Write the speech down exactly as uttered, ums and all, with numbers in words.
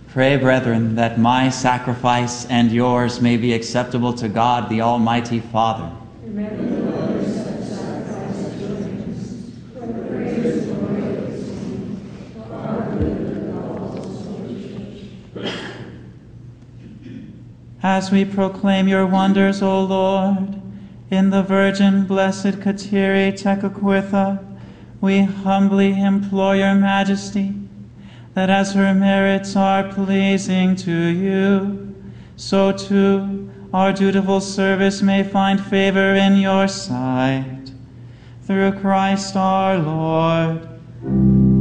Pray, brethren, that my sacrifice and yours may be acceptable to God, the Almighty Father. As we proclaim your wonders, O Lord, in the Virgin Blessed Kateri Tekakwitha, we humbly implore your majesty that as her merits are pleasing to you, so too our dutiful service may find favor in your sight. Through Christ our Lord.